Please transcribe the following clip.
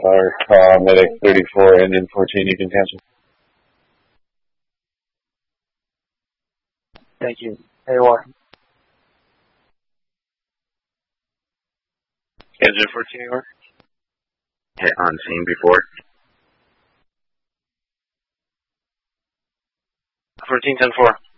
our medic 34 and then 14, you can cancel. Thank you. AOR. Engine 14, AOR. Hit on scene before. 14, 10-4.